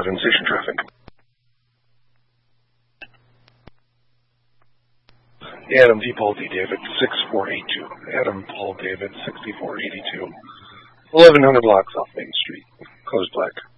11 station traffic. Adam D. Paul D. David, 6482. Adam Paul David, 6482. 1100 blocks off Main Street. Closed black.